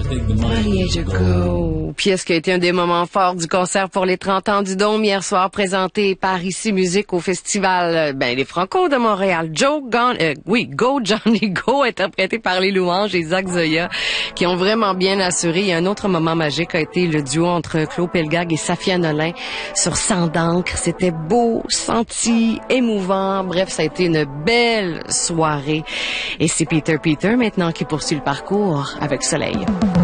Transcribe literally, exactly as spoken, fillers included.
Allez, go. Pièce qui a été un des moments forts du concert pour les trente ans du Dôme hier soir, présenté par Ici Musique au festival ben les Franco de Montréal. Joe Gone, euh, oui, Go Johnny Go, interprété par les Louanges et Zach Zoya, qui ont vraiment bien assuré. Il y a un autre moment magique a été le duo entre Claude Pelgag et Safia Nolin sur Sang d'encre. C'était beau, senti, émouvant. Bref, ça a été une belle soirée. Et c'est Peter Peter maintenant qui poursuit le parcours avec Soleil.